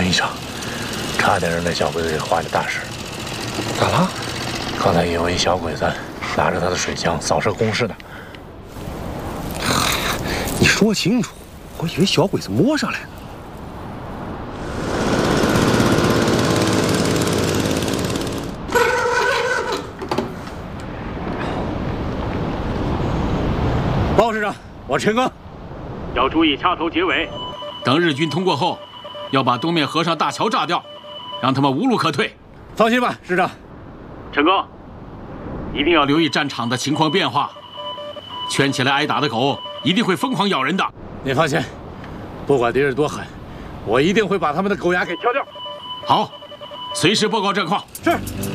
一场，差点让那小鬼子给坏了大事。 咋了？ 刚才有一小鬼子拿着他的水枪扫射工事呢。 你说清楚，我以为小鬼子摸上来了。 报市长，我陈刚。 要注意掐头结尾。等日军通过后，要把东面河上大桥炸掉，让他们无路可退。 放心吧，市长。 陈刚，一定要留意战场的情况变化。圈起来挨打的狗一定会疯狂咬人的。 您放心，不管敌人多狠，我一定会把他们的狗牙给敲掉。 好，随时报告战况。 是。